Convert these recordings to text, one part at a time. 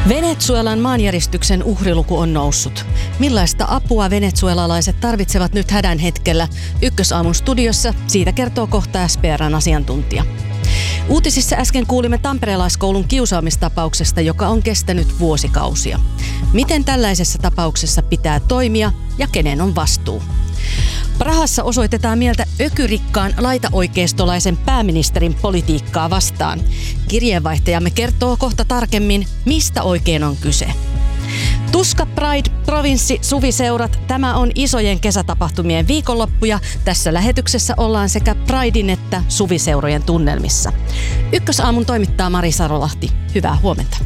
Venezuelan maanjäristyksen uhriluku on noussut. Millaista apua venezuelalaiset tarvitsevat nyt hädän hetkellä? Ykkösaamun studiossa siitä kertoo kohta SPR:n asiantuntija. Uutisissa äsken kuulimme tamperelaiskoulun kiusaamistapauksesta, joka on kestänyt vuosikausia. Miten tällaisessa tapauksessa pitää toimia ja kenen on vastuu? Prahassa osoitetaan mieltä ökyrikkaan laitaoikeistolaisen pääministerin politiikkaa vastaan. Kirjeenvaihtajamme kertoo kohta tarkemmin, mistä oikein on kyse. Tuska Pride, provinssi, suviseurat, tämä on isojen kesätapahtumien viikonloppu ja tässä lähetyksessä ollaan sekä Pridein että suviseurojen tunnelmissa. Ykkösaamun toimittaa Mari Sarolahti. Hyvää huomenta.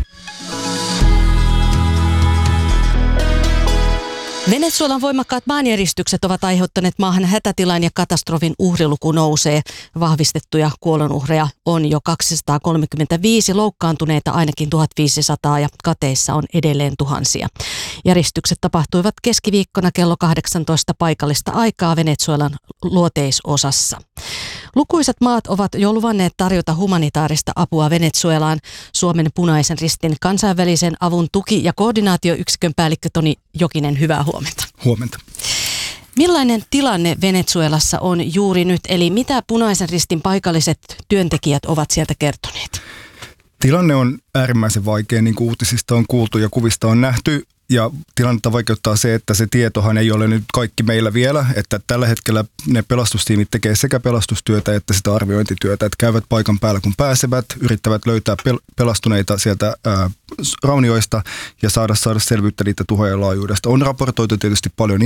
Venezuelan voimakkaat maanjäristykset ovat aiheuttaneet maahan hätätilan ja katastrofin uhriluku nousee. Vahvistettuja kuolonuhreja on jo 235, loukkaantuneita ainakin 1500 ja kateissa on edelleen tuhansia. Järistykset tapahtuivat keskiviikkona kello 18 paikallista aikaa Venezuelan luoteisosassa. Lukuisat maat ovat jo luvanneet tarjota humanitaarista apua Venezuelaan. Suomen Punaisen Ristin kansainvälisen avun tuki- ja koordinaatioyksikön päällikkö Toni Jokinen, hyvää huomenta. Huomenta. Millainen tilanne Venezuelassa on juuri nyt, eli mitä Punaisen Ristin paikalliset työntekijät ovat sieltä kertoneet? Tilanne on äärimmäisen vaikea, niin kuin uutisista on kuultu ja kuvista on nähty. Ja tilannetta vaikeuttaa se, että se tietohan ei ole nyt kaikki meillä vielä, että tällä hetkellä ne pelastustiimit tekee sekä pelastustyötä että sitä arviointityötä, että käyvät paikan päällä kun pääsevät, yrittävät löytää pelastuneita sieltä raunioista ja saada selvyyttä niitä tuhojen laajuudesta. On raportoitu tietysti paljon